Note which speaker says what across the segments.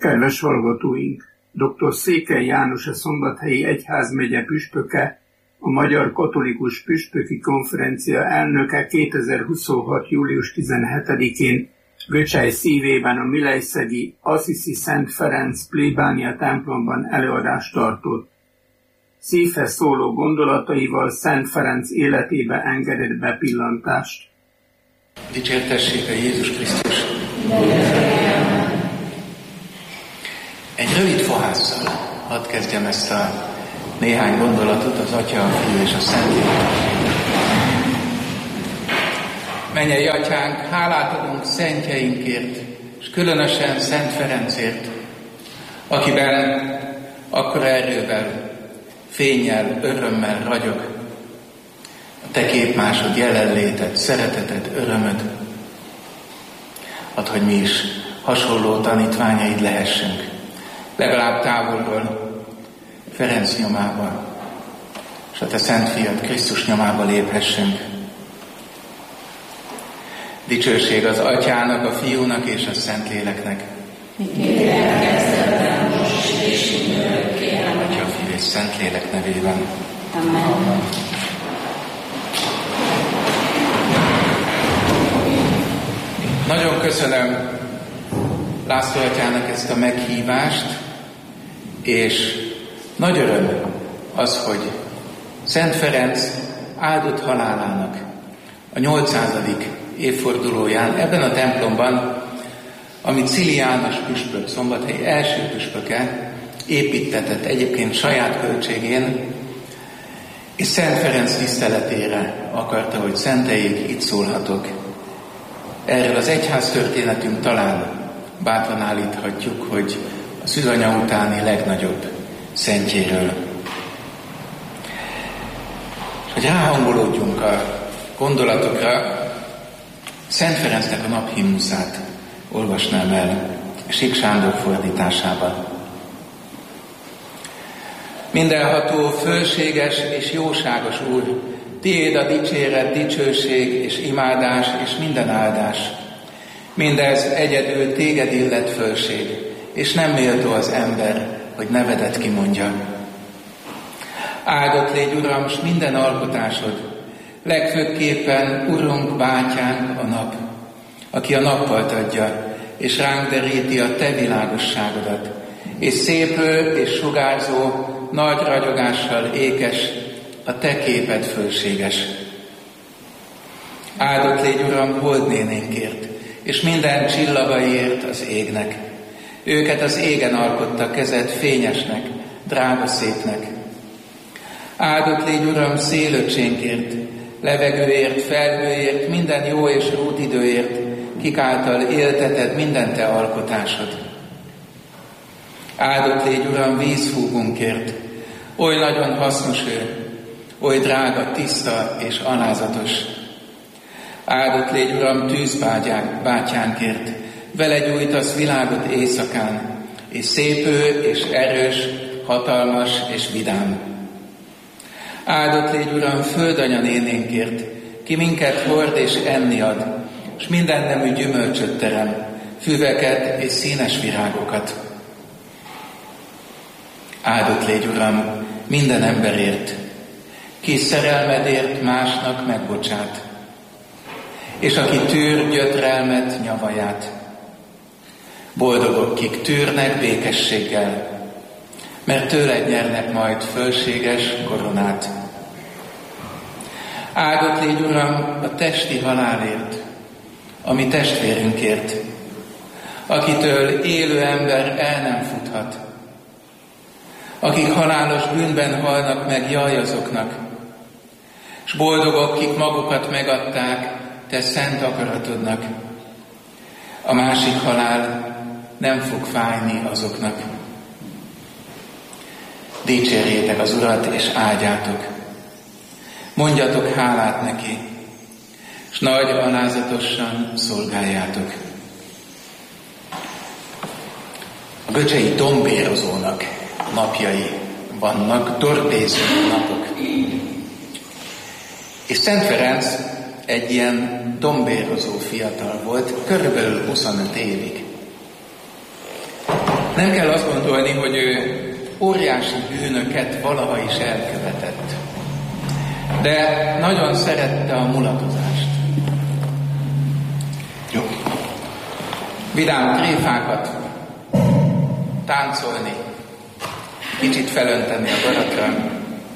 Speaker 1: Kedves hallgatóink! Dr. Székely János, a Szombathelyi Egyházmegye püspöke, a Magyar Katolikus Püspöki Konferencia elnöke 2026. július 17-én Göcsej szívében a milejszegi Assisi Szent Ferenc plébánia templomban előadást tartott. Szívhez szóló gondolataival Szent Ferenc életébe engedett bepillantást.
Speaker 2: Dicsértessék a Jézus Krisztus! Egy rövid fohásszal hadd kezdjem ezt a néhány gondolatot az Atya, a Fiú és a Szentlélek. Mennyei Atyánk, hálát adunk szentjeinkért, és különösen Szent Ferencért, akiben akkora erővel, fénnyel, örömmel ragyog a Te képmásod jelenléted, szereteted, örömöd. Add, hogy mi is hasonló tanítványaid lehessünk, legalább távolról, Ferenc nyomába, és a Te Szent Fiad Krisztus nyomába léphessünk. Dicsőség az Atyának, a Fiúnak és a Szentléleknek. Atya, Fiú és Szentlélek nevében.
Speaker 3: Amen.
Speaker 2: Nagyon köszönöm László Atyának ezt a meghívást, és nagy öröm az, hogy Szent Ferenc áldott halálának a 800. évfordulóján ebben a templomban, amit Cili János püspök, Szombathely első püspöke építtetett egyébként saját költségén, és Szent Ferenc tiszteletére akarta, hogy szenteljék, itt szólhatok. Erről az egyház történetünk talán bátran állíthatjuk, hogy a szűzanya utáni legnagyobb szentjéről. És hogy ráhangolódjunk a gondolatokra, Szent Ferencnek a naphimnuszát olvasnám el Sík Sándor fordításában. Mindenható, fölséges és jóságos Úr, Tiéd a dicséret, dicsőség és imádás és minden áldás. Mindez egyedül Téged illet fölség, és nem méltó az ember, hogy nevedet kimondja. Áldott légy, Uram, s minden alkotásod, legfőképpen Urunk, Bátyánk, a nap, aki a nappalt adja, és ránk deríti a Te világosságodat, és szépő és sugárzó, nagy ragyogással ékes, a Te képed fölséges. Áldott légy, Uram, holdnénénkért, és minden csillagaiért az égnek. Őket az égen alkotta kezed fényesnek, drága szépnek. Áldott légy, Uram, szélöcsénkért, levegőért, felhőért, minden jó és rút időért, kik által élteted minden Te alkotásod. Áldott légy, Uram, vízfúgunkért, oly nagyon hasznos ő, oly drága, tiszta és alázatos. Áldott légy, Uram, tűzbátyánkért, vele gyújtasz világot éjszakán, és szép ő, és erős, hatalmas és vidám. Áldott légy, Uram, földanya nénénkért, ki minket hord és enni ad, és minden nemű gyümölcsöt terem, füveket és színes virágokat. Áldott légy, Uram, minden emberért, ki szerelmedért másnak megbocsát, és aki tűr gyötrelmet, nyavaját. Boldogok, kik tűrnek békességgel, mert tőled nyernek majd fölséges koronát. Áldott légy, Uram, a testi halálért, a mi testvérünkért, akitől élő ember el nem futhat, akik halálos bűnben halnak meg, jaj azoknak, s boldogok, kik magukat megadták Te szent akaratodnak. A másik halál nem fog fájni azoknak. Dicsérjétek az Urat, és áldjátok. Mondjatok hálát neki, s nagy alázatosan szolgáljátok. A göcsei dombérozónak napjai vannak, torbézó napok. És Szent Ferenc egy ilyen dombérozó fiatal volt, körülbelül 25 évig. Nem kell azt gondolni, hogy ő óriási bűnöket valaha is elkövetett, de nagyon szerette a mulatozást. Jó. Vidám tréfákat, táncolni, kicsit felönteni a baratra.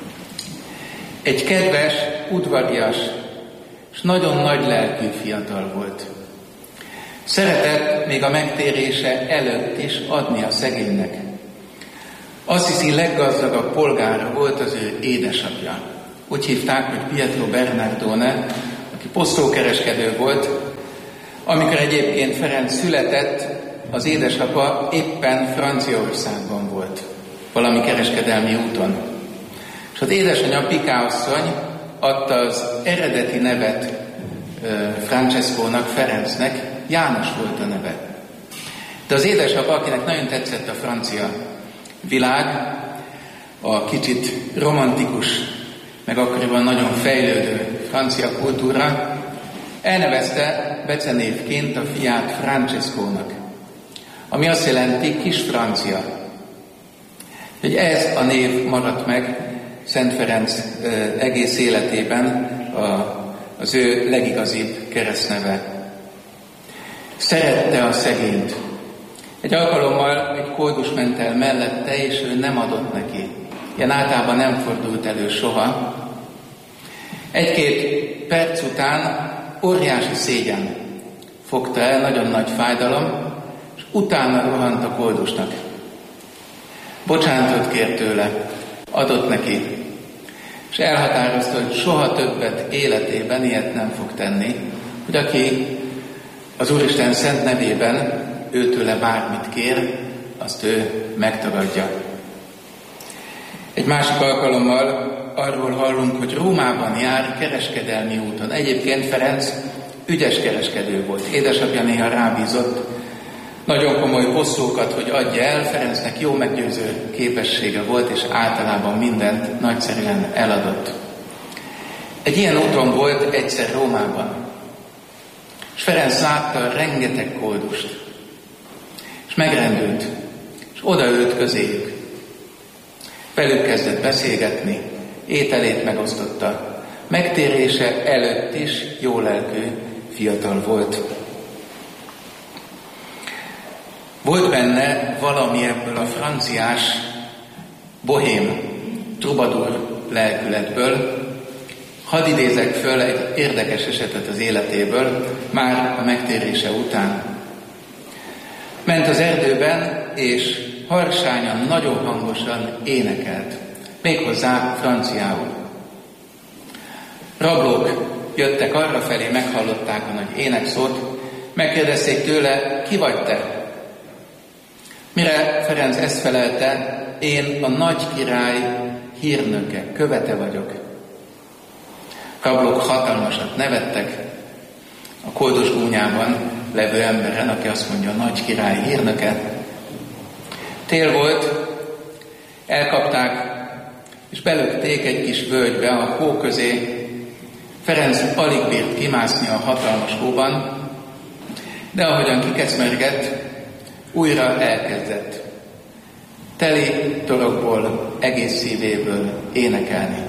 Speaker 2: Egy kedves, udvarias és nagyon nagy lelkű fiatal volt. Szeretett még a megtérése előtt is adni a szegénynek. Assisi leggazdagabb polgára volt az ő édesapja. Úgy hívták, hogy Pietro Bernardone, aki posztókereskedő volt. Amikor egyébként Ferenc született, az édesapa éppen Franciaországban volt, valami kereskedelmi úton. És az édesanyja, Picá asszony adta az eredeti nevet Francescónak, Ferencnek, János volt a neve. De az édesapa, akinek nagyon tetszett a francia világ, a kicsit romantikus, meg akkoriban nagyon fejlődő francia kultúra, elnevezte becenévként a fiát Francescónak, ami azt jelenti kis francia. Hogy ez a név maradt meg Szent Ferenc egész életében az ő legigazibb keresztneve. Szerette a szegényt. Egy alkalommal egy koldus ment el mellette, és ő nem adott neki. Ilyen általában nem fordult elő soha. Egy-két perc után óriási szégyen fogta el, nagyon nagy fájdalom, és utána rohant a koldusnak. Bocsánatot kért tőle, adott neki, és elhatározta, hogy soha többet életében ilyet nem fog tenni, hogy aki az Úristen szent nevében őtőle bármit kér, azt ő megtagadja. Egy másik alkalommal arról hallunk, hogy Rómában jár kereskedelmi úton. Egyébként Ferenc ügyes kereskedő volt. Édesapja néha rábízott nagyon komoly posztókat, hogy adja el. Ferencnek jó meggyőző képessége volt, és általában mindent nagyszerűen eladott. Egy ilyen úton volt egyszer Rómában. És Ferenc látta rengeteg koldust. És megrendült, és odaült közéjük. Velük kezdett beszélgetni, ételét megosztotta. Megtérése előtt is jólelkű fiatal volt. Volt benne valami ebből a franciás, bohém, trubadur lelkületből. Hadd idézek föl egy érdekes esetet az életéből, már a megtérése után. Ment az erdőben, és harsányan, nagyon hangosan énekelt, méghozzá franciául. Rablók jöttek arrafelé, meghallották a nagy énekszót, megkérdezték tőle, ki vagy te? Mire Ferenc ezt felelte, én a nagy király hírnöke, követe vagyok. Rablók hatalmasat nevettek a koldus gúnyában levő emberen, aki azt mondja, a nagy király hírnöke. Tél volt, elkapták, és belökték egy kis völgybe, a hó közé. Ferenc alig bírt kimászni a hatalmas hóban, de ahogyan kikecmergett, újra elkezdett teli torokból, egész szívéből énekelni.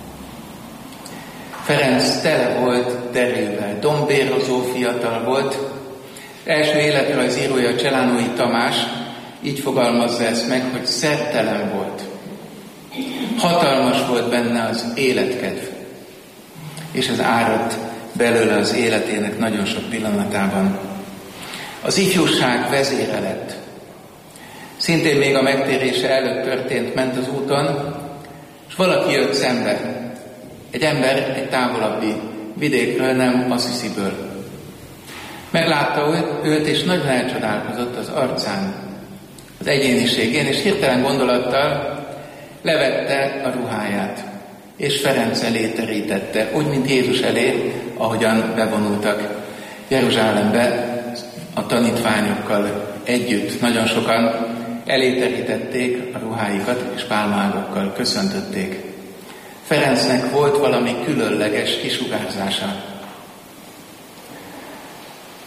Speaker 2: Ferenc tele volt derűvel, dombérozó fiatal volt. Első életrajzírója Cselánói Tamás így fogalmazza ezt meg, hogy szertelen volt. Hatalmas volt benne az életkedv, és ez áradt belőle az életének nagyon sok pillanatában. Az ifjúság vezére lett. Szintén még a megtérése előtt történt, ment az úton, és valaki jött szembe. Egy ember egy távolabbi vidékről, nem Assisiből. Meglátta őt, és nagyon elcsodálkozott az arcán, az egyéniségén, és hirtelen gondolattal levette a ruháját, és Ferenc elé terítette, úgy, mint Jézus elé, ahogyan bevonultak Jeruzsálembe a tanítványokkal együtt. Nagyon sokan eléterítették a ruháikat, és pálmaágakkal köszöntötték. Ferencnek volt valami különleges kisugárzása. És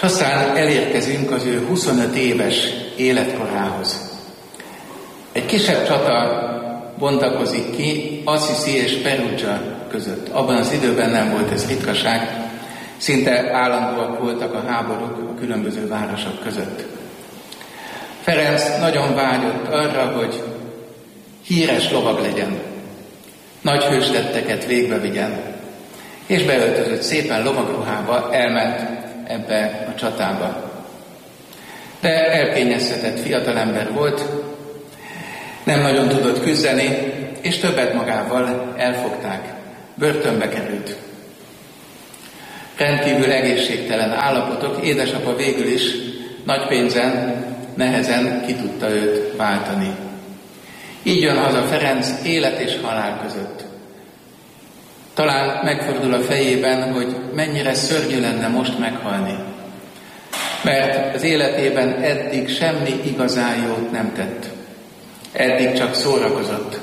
Speaker 2: aztán elérkezünk az ő 25 éves életkorához. Egy kisebb csata bontakozik ki Assisi és Perugia között. Abban az időben nem volt ez ritkaság, szinte állandóak voltak a háborúk a különböző városok között. Ferenc nagyon vágyott arra, hogy híres lovag legyen, nagy hőstetteket végbe vigyen, és beöltözött szépen lovagruhába, elment ebbe a csatába. De elkényeztetett fiatalember volt, nem nagyon tudott küzdeni, és többet magával elfogták, börtönbe került. Rendkívül egészségtelen állapotok, édesapa végül is nagy pénzen, nehezen ki tudta őt váltani. Így jön haza Ferenc élet és halál között. Talán megfordul a fejében, hogy mennyire szörnyű lenne most meghalni, mert az életében eddig semmi igazán jót nem tett. Eddig csak szórakozott.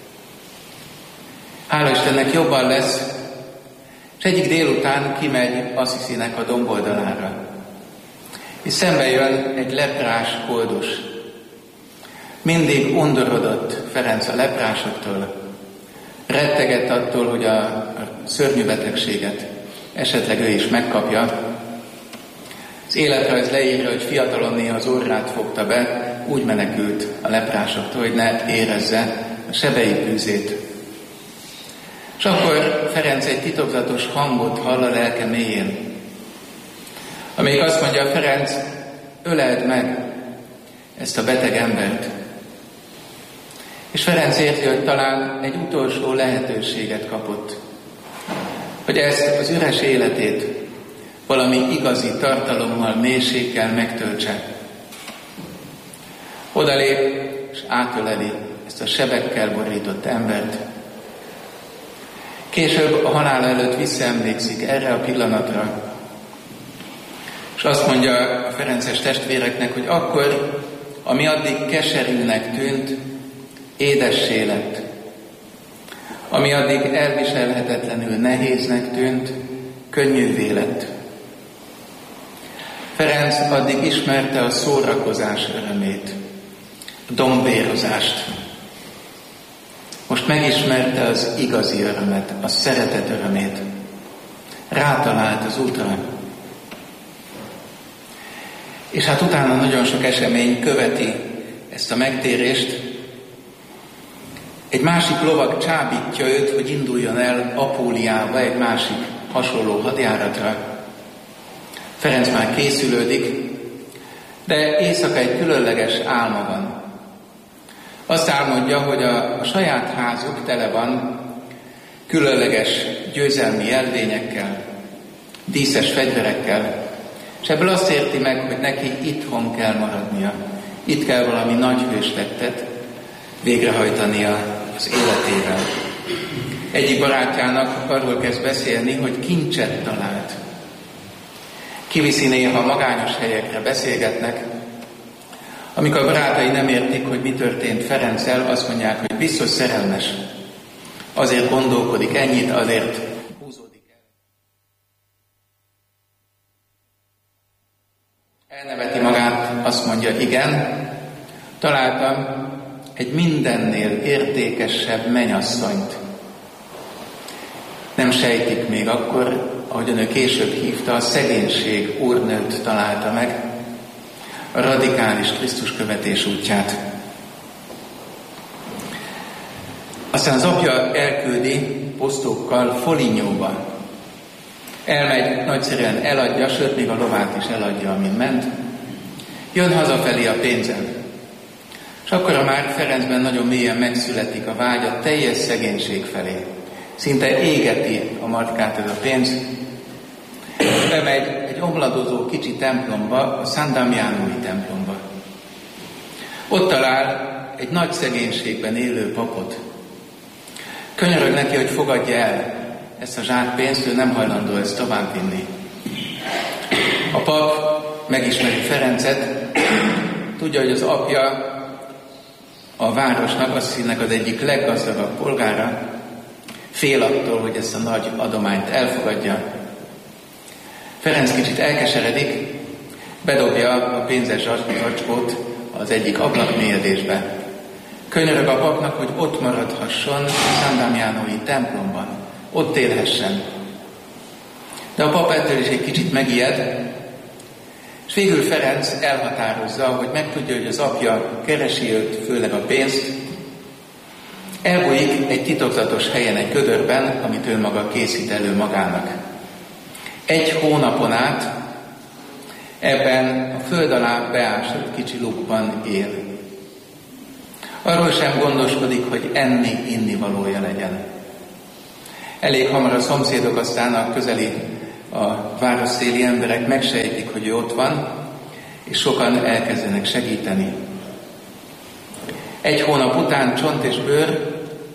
Speaker 2: Hála Istennek jobban lesz, és egyik délután kimegy Assisinek a domboldalára. És szembe jön egy leprás koldus. Mindig undorodott Ferenc a leprásoktól. Rettegett attól, hogy a szörnyű betegséget esetleg ő is megkapja. Az életrajz leírja, hogy fiatalon néha az orrát fogta be, úgy menekült a leprásoktól, hogy ne érezze a sebei bűzét. És akkor Ferenc egy titokzatos hangot hall a lelke mélyén, amelyik azt mondja: Ferenc, öleld meg ezt a beteg embert. És Ferenc érti, hogy talán egy utolsó lehetőséget kapott, hogy ezt az üres életét valami igazi tartalommal, mélységgel megtöltse. Odalép és átöleli ezt a sebekkel borított embert. Később a halál előtt visszaemlékszik erre a pillanatra, és azt mondja a ferences testvéreknek, hogy akkor, ami addig keserűnek tűnt, édessé lett. Ami addig elviselhetetlenül nehéznek tűnt, könnyűvé lett. Ferenc addig ismerte a szórakozás örömét, a dombérozást. Most megismerte az igazi örömet, a szeretet örömét. Rátalált az útra. És hát utána nagyon sok esemény követi ezt a megtérést. Egy másik lovag csábítja őt, hogy induljon el Apúliába, egy másik hasonló hadjáratra. Ferenc már készülődik, de éjszaka egy különleges álma van. Azt álmodja, hogy a saját házuk tele van különleges győzelmi jelvényekkel, díszes fegyverekkel, és ebből azt érti meg, hogy neki itthon kell maradnia. Itt kell valami nagy hőstettet végrehajtania az életével. Egyik barátjának arról kezd beszélni, hogy kincset talált. Kiviszi néha magányos helyekre, beszélgetnek. Amikor a barátai nem értik, hogy mi történt Ferenccel, azt mondják, hogy biztos szerelmes. Azért gondolkodik ennyit, azért húzódik el. Elneveti magát, azt mondja, igen, találtam egy mindennél értékesebb mennyasszonyt. Nem sejtik még akkor, ahogyan ő később hívta, a szegénység úrnőt találta meg, a radikális Krisztus követés útját. Aztán az apja elküldi posztókkal Folignyóba. Elmegy, nagyszerűen eladja, sőt, még a lovát is eladja, amin ment. Jön hazafelé a pénzen. És akkor már Ferencben nagyon mélyen megszületik a vágy a teljes szegénység felé. Szinte égeti a markát ez a pénz. Bemegy egy omladozó kicsi templomba, a San Damianói templomba. Ott talál egy nagy szegénységben élő papot. Könyörög neki, hogy fogadja el ezt a zsákpénzt, ő nem hajlandó ezt továbbvinni. A pap megismeri Ferencet, tudja, hogy az apja a városnak, Assisinek az egyik leggazdagabb polgára, fél attól, hogy ezt a nagy adományt elfogadja. Ferenc kicsit elkeseredik, Bedobja a pénzes zacskót az egyik ablakmélyedésbe. Könyörög a papnak, hogy ott maradhasson a San Damianói templomban, ott élhessen. De a pap ettől is egy kicsit megijed, és végül Ferenc elhatározza, hogy megtudja, hogy az apja keresi őt, főleg a pénzt, elbújik egy titokzatos helyen, egy gödörben, amit ő maga készít elő magának. 1 hónapon át ebben a föld alá beásott kicsi lukban él. Arról sem gondoskodik, hogy enni-inni-valója legyen. Elég hamar a szomszédok, aztán a közeli, a városszéli emberek megsejtik, hogy ő ott van, és sokan elkezdenek segíteni. 1 hónap után csont és bőr,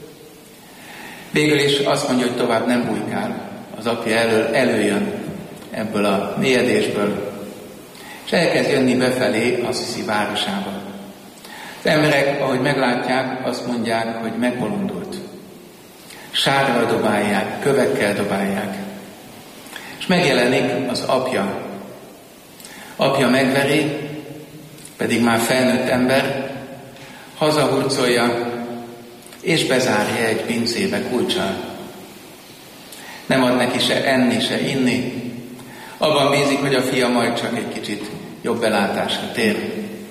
Speaker 2: végül is azt mondja, hogy tovább nem bujkál. Az apja elől előjön ebből a mélyedésből, és elkezd jönni befelé Assisi városába. Az emberek, ahogy meglátják, azt mondják, hogy megbolondult. Sárral dobálják, kövekkel dobálják. És megjelenik az apja. Apja megveri, pedig már felnőtt ember, hazahurcolja, és bezárja egy pincébe kulccsal. Nem ad neki se enni, se inni. Abban bízik, hogy a fia majd csak egy kicsit jobb belátásra tér.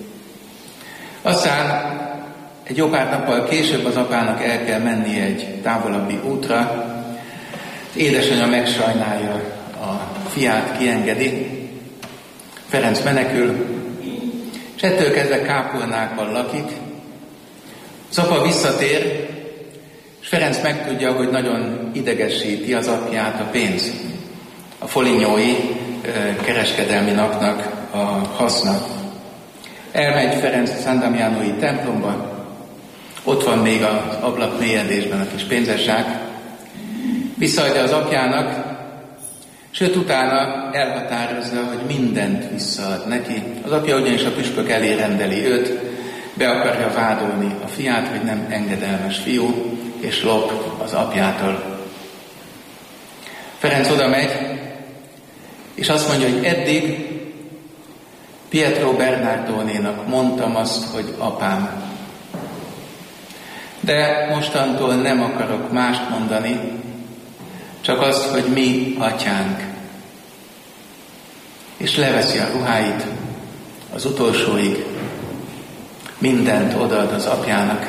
Speaker 2: Aztán egy jó pár nappal később az apának el kell mennie egy távolabbi útra. Az édesanyja megsajnálja a fiát, kiengedi. Ferenc menekül, és ettől kezdve kápolnákban lakik. Az apa visszatér, és Ferenc megtudja, hogy nagyon idegesíti az apját a pénz. A Folignyói kereskedelmi napnak a haszna. Elmegy Ferenc a San Damianói templomba, ott van még az ablak mélyedésben a kis pénzesság, visszaadja az apjának, sőt utána elhatározza, hogy mindent visszaad neki. Az apja ugyanis a püspök elé rendeli őt, be akarja vádolni a fiát, hogy nem engedelmes fiú, és lop az apjától. Ferenc oda megy, és azt mondja, hogy eddig Pietro Bernardónénak mondtam azt, hogy apám. De mostantól nem akarok mást mondani, csak azt, hogy mi atyánk. És leveszi a ruháit az utolsóig, mindent odaad az apjának.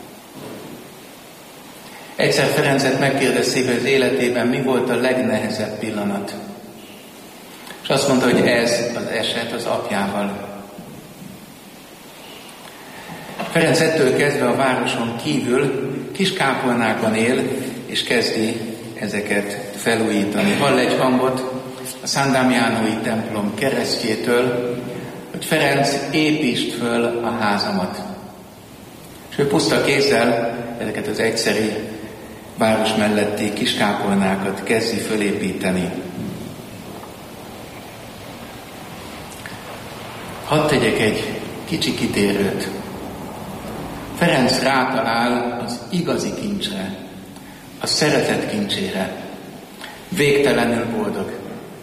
Speaker 2: Egyszer Ferencet megkérdezték, hogy az életében mi volt a legnehezebb pillanat. És azt mondta, hogy ez az eset az apjával. Ferenc ettől kezdve a városon kívül kis kápolnákban él, és kezdi ezeket felújítani. Hall egy hangot a San Damianói templom keresztjétől, hogy Ferenc, építsd föl a házamat. És ő puszta kézzel ezeket az egyszeri város melletti kis kápolnákat kezdi fölépíteni. Hadd tegyek egy kicsi kitérőt. Ferenc rátalál az igazi kincsre, a szeretet kincsére. Végtelenül boldog.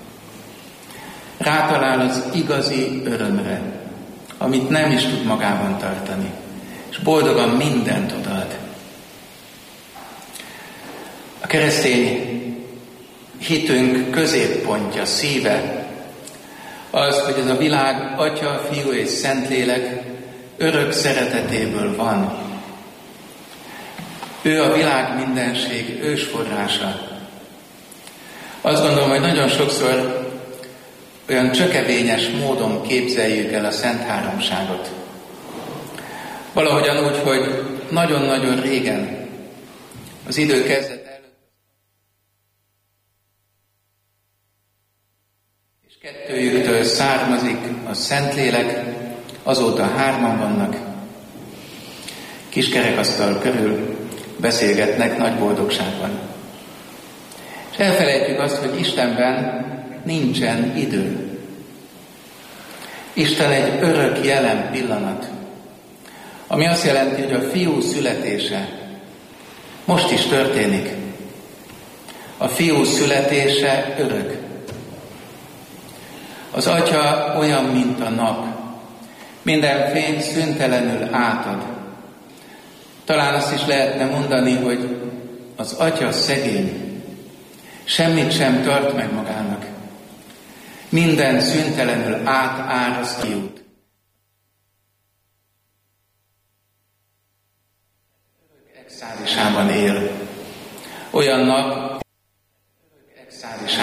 Speaker 2: Rátalál az igazi örömre, amit nem is tud magában tartani. És boldogan mindent odaad. A keresztény hitünk középpontja, szíve az, hogy ez a világ Atya, Fiú és Szentlélek örök szeretetéből van. Ő a világ mindenség ősforrása. Azt gondolom, hogy nagyon sokszor olyan csökevényes módon képzeljük el a Szent Háromságot. Valahogyan úgy, hogy nagyon-nagyon régen, az idő kezdet előtt, és kettőjüktől származik a Szentlélek, azóta 3-an vannak, kis kerekasztal körül beszélgetnek nagy boldogságban. És elfelejtjük azt, hogy Istenben nincsen idő. Isten egy örök jelen pillanat, ami azt jelenti, hogy a fiú születése most is történik. A fiú születése örök. Az Atya olyan, mint a nap. Minden fény szüntelenül átad. Talán azt is lehetne mondani, hogy az Atya szegény, semmit sem tart meg magának. Minden szüntelenül átáraszt kijut. Extárisában él. Olyan nap,